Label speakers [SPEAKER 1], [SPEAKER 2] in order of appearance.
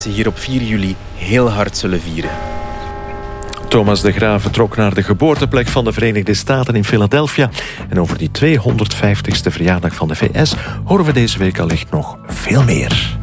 [SPEAKER 1] ze hier op 4 juli heel hard zullen vieren.
[SPEAKER 2] Thomas de Graaf vertrok naar de geboorteplek van de Verenigde Staten in Philadelphia. En over die 250ste verjaardag van de VS horen we deze week allicht nog veel meer.